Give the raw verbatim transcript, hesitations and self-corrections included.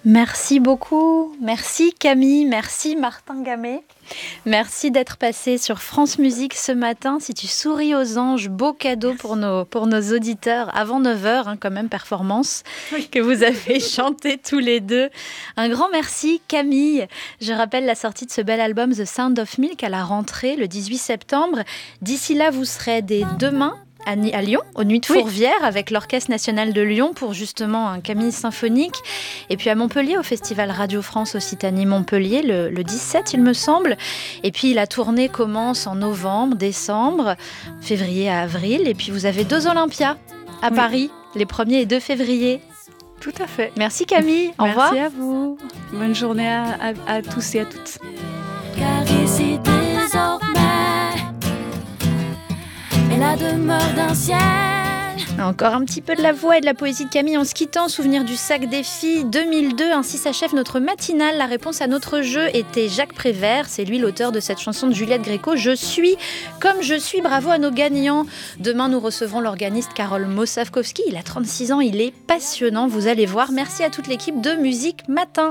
Merci beaucoup, merci Camille, merci Martin Gamay. Merci d'être passé sur France Musique ce matin. Si tu souris aux anges, beau cadeau pour nos, pour nos auditeurs avant neuf heures, hein, quand même, performance oui. que vous avez chanté tous les deux. Un grand merci Camille. Je rappelle la sortie de ce bel album The Sound of Milk à la rentrée le dix-huit septembre. D'ici là, vous serez dès demain à Lyon, aux Nuits de Fourvière, oui. avec l'Orchestre National de Lyon pour justement un Camille symphonique. Et puis à Montpellier, au Festival Radio France Occitanie Montpellier, le, le dix-sept, il me semble. Et puis la tournée commence en novembre, décembre, février à avril. Et puis vous avez deux Olympias à oui. Paris, les premier et deux février. Tout à fait. Merci Camille, au revoir. Merci à vous. Bonne journée à, à, à tous et à toutes. Car ici désormais la demeure d'un ciel. Encore un petit peu de la voix et de la poésie de Camille en se quittant. Souvenir du sac des filles deux mille deux. Ainsi s'achève notre matinale. La réponse à notre jeu était Jacques Prévert. C'est lui l'auteur de cette chanson de Juliette Gréco. Je suis comme je suis. Bravo à nos gagnants. Demain, nous recevrons l'organiste Karol Mossavkovski. Il a trente-six ans. Il est passionnant. Vous allez voir. Merci à toute l'équipe de Musique Matin.